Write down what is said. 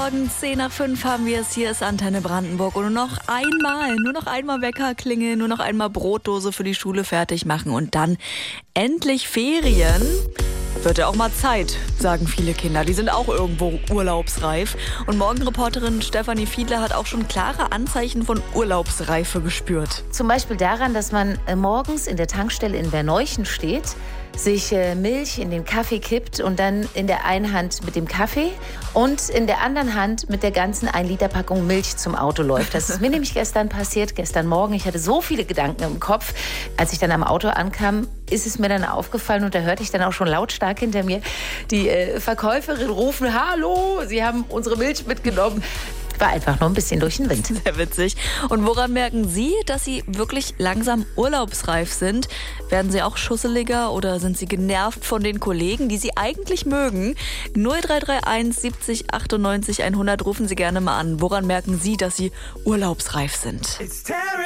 Morgen, 10:05 haben wir es. Hier ist Antenne Brandenburg. Und nur noch einmal Wecker klingeln, nur noch einmal Brotdose für die Schule fertig machen und dann endlich Ferien. Wird ja auch mal Zeit, sagen viele Kinder. Die sind auch irgendwo urlaubsreif. Und Morgenreporterin Stefanie Fiedler hat auch schon klare Anzeichen von Urlaubsreife gespürt. Zum Beispiel daran, dass man morgens in der Tankstelle in Berneuchen steht, sich Milch in den Kaffee kippt und dann in der einen Hand mit dem Kaffee und in der anderen Hand mit der ganzen 1-Liter-Packung Milch zum Auto läuft. Das ist mir nämlich gestern passiert, gestern Morgen. Ich hatte so viele Gedanken im Kopf. Als ich dann am Auto ankam, ist es mir dann aufgefallen und da hörte ich dann auch schon lautstark hinter mir die Verkäuferin rufen: Hallo, Sie haben unsere Milch mitgenommen. War einfach nur ein bisschen durch den Wind. Sehr witzig. Und woran merken Sie, dass Sie wirklich langsam urlaubsreif sind? Werden Sie auch schusseliger oder sind Sie genervt von den Kollegen, die Sie eigentlich mögen? 0331 70 98 100 rufen Sie gerne mal an. Woran merken Sie, dass Sie urlaubsreif sind?